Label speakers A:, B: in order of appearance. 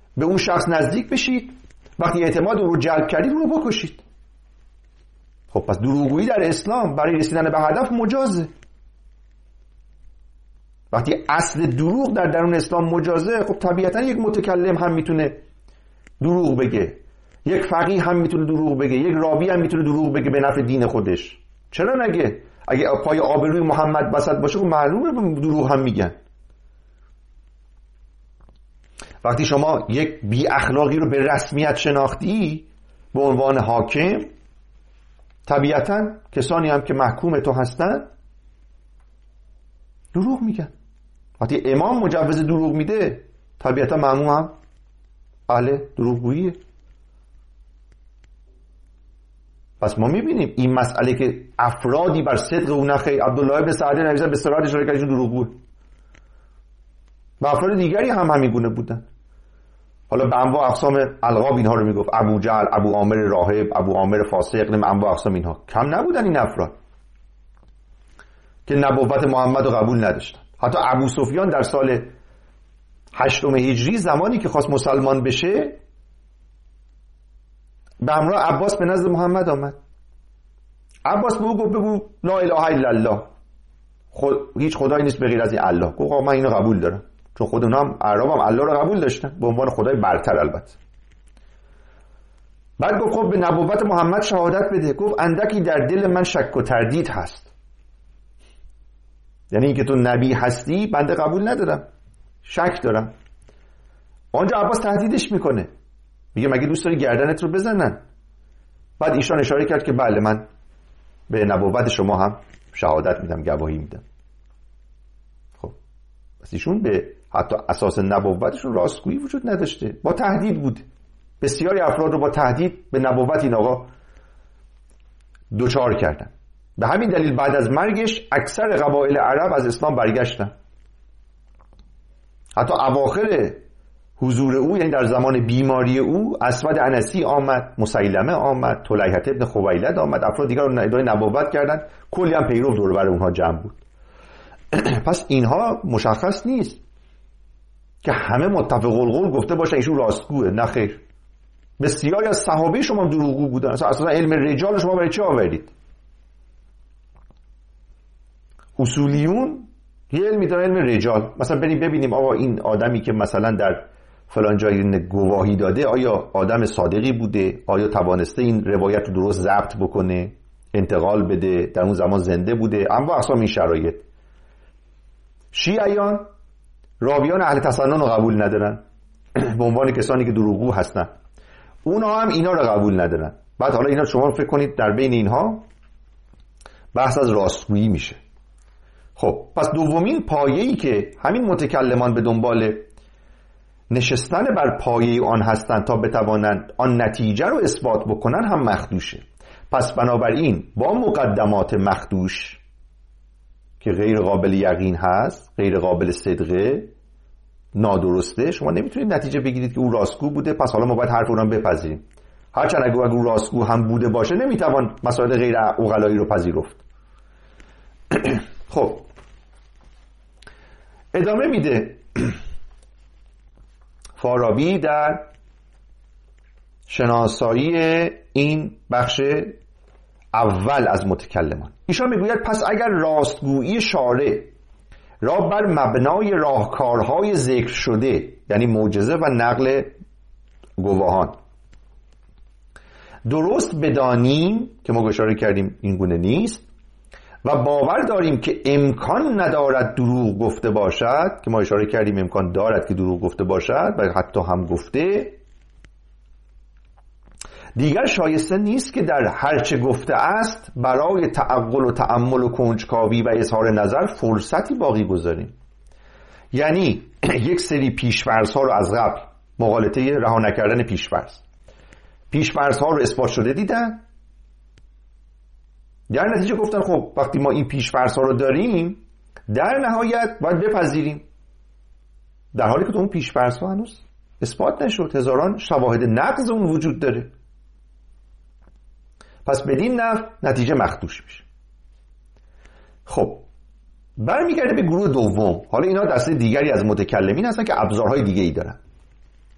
A: به اون شخص نزدیک بشید، وقتی اعتماد اون رو جلب کردید اون رو بکشید. خب پس دروغگویی در اسلام برای رسیدن به هدف مجازه. وقتی اصل دروغ در درون اسلام مجازه، خب طبیعتا یک متکلم هم میتونه دروغ بگه، یک فقیه هم میتونه دروغ بگه، یک راوی هم میتونه دروغ بگه به نفع دین خودش. چرا نگه؟ اگه پای آبروی محمد وسط باشه خب معلومه دروغ هم میگن. وقتی شما یک بی اخلاقی رو به رسمیت شناختی به عنوان حاکم، طبیعتا کسانی هم که محکوم تو هستن دروغ میگن. وقتی امام مجوز دروغ میده، طبیعتا مأموم هم اهل دروغگوییه. پس ما میبینیم این مسئله که افرادی بر صدق او نخیر، عبدالله ابن سعد نویسنده به صراحت اشاره کرد ایشون دروغگوه، و افراد دیگری هم همین گونه بودن. حالا به انواع اقسام القاب اینها رو میگفت، ابو جهل، ابو عامر راهب، ابو عامر فاسق، انواع اقسام اینها. کم نبودن این افراد که نبوت محمد رو قبول نداشتن. حتی ابو سفیان در سال 8 هجری زمانی که خواست مسلمان بشه، به همراه عباس به نزد محمد آمد. عباس به او گفت بگو لا اله الا الله، هیچ خدایی نیست به غیر از این الله. گفت من اینو قبول دارم، چون خود اونا هم عرب هم الله رو قبول داشتن به عنوان خدای برتر. البته بعد گفت خب به نبوت محمد شهادت بده. گفت اندکی در دل من شک و تردید هست، یعنی اینکه تو نبی هستی بنده قبول ندارم، شک دارم. آنجا عباس تهدیدش میکنه، میگه مگه دوست داری گردنت رو بزنن؟ بعد ایشان اشاره کرد که بله من به نبوت شما هم شهادت میدم، گواهی میدم. خب پس ایشون به حتی اساس نبوتشون راستگویی وجود نداشته، با تهدید بود. بسیاری افراد رو با تهدید به نبوت این آقا دوچار کردن. به همین دلیل بعد از مرگش اکثر قبایل عرب از اسلام برگشتن. حتی اواخر حضور او، یعنی در زمان بیماری او، اسود انسی آمد، مسیلمه آمد، طلیحة ابن خویلد آمد، افراد دیگر رو ادعای نبوت کردن، کلی هم پیرو دور و بر اونها جمع بود. پس اینها مشخص نیست که همه متفق القول گفته باشن ایشون راستگوه. نه خیر، بسیاری از صحابه شما هم دروغگو بودن. اصلا علم رجال شما برای چه آوردید؟ اصولیون یه علمی داره، علم رجال. مثلا بریم ببینیم آقا این آدمی که مثلا در فلان جایی گواهی داده آیا آدم صادقی بوده، آیا توانسته این روایت رو درست ضبط بکنه، انتقال بده، در اون زمان زنده بوده، اما اصلا این شرایط. شیعیان راویان اهل تسنن رو قبول ندارن به عنوان کسانی که دروغگو هستن، اونها هم اینا رو قبول ندارن. بعد حالا اینا شما فکر کنید در بین اینها بحث از راستگویی میشه. خب پس دومین پایه‌ای که همین متکلمان به دنبال نشستن بر پایه آن هستند تا بتوانند آن نتیجه رو اثبات بکنن هم مخدوشه. پس بنابراین با مقدمات مخدوش که غیر قابل یقین هست، غیر قابل صدقه، نادرسته، شما نمیتونید نتیجه بگیرید که او راستگو بوده پس حالا ما باید حرف اونم بپذیریم. هرچند اگه او راستگو هم بوده باشه نمیتوان مسائل غیر عقلایی رو پذیرفت. خب ادامه میده فارابی در شناسایی این بخش اول از متکلمان. ایشان میگوید پس اگر راستگویی شارع را بر مبنای راهکارهای ذکر شده، یعنی معجزه و نقل گواهان، درست بدانیم که ما اشاره کردیم این گونه نیست و باور داریم که امکان ندارد دروغ گفته باشد، که ما اشاره کردیم امکان دارد که دروغ گفته باشد و حتی هم گفته، دیگر شایسته نیست که در هرچه گفته است برای تعقل و تأمل و کنجکاوی و اظهار نظر فرصتی باقی گذاریم. یعنی یک سری پیش‌فرض ها رو از قبل، مغالطه رها نکردن پیش‌فرض ها رو اثبات شده دیدن، در نتیجه گفتن خب وقتی ما این پیش‌فرض ها رو داریم در نهایت باید بپذیریم، در حالی که اون پیش‌فرض ها هنوز اثبات نشد، هزاران شواهد نقض اون وجود داره. پس بدین نحو نتیجه مخدوش میشه. خب برمیگرده به گروه دوم. حالا اینا دسته دیگری از متکلمین هستن که ابزارهای دیگه ای دارن.